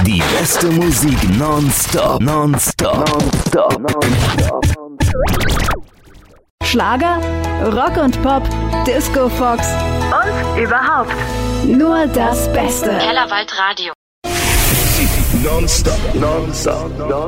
Die beste Musik nonstop. Schlager, Rock und Pop, Disco Fox und überhaupt nur das Beste. Kellerwald Radio. Nonstop.